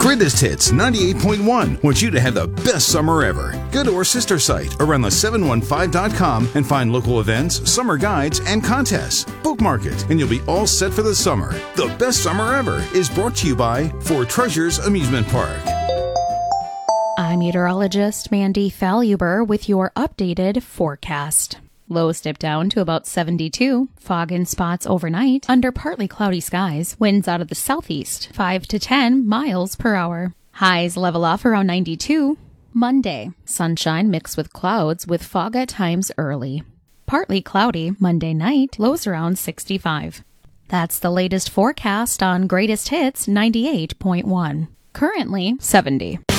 Greatest Hits 98.1 wants you to have the best summer ever. Go to our sister site, aroundthe715.com, and find local events, summer guides, and contests. Bookmark it, and you'll be all set for the summer. The best summer ever is brought to you by Four Treasures Amusement Park. I'm meteorologist Mandy Faluber with your updated forecast. Lows dip down to about 72, fog in spots overnight, under partly cloudy skies, winds out of the southeast, 5 to 10 miles per hour. Highs level off around 92. Monday, sunshine mixed with clouds with fog at times early. Partly cloudy Monday night, lows around 65. That's the latest forecast on Greatest Hits 98.1. Currently 70.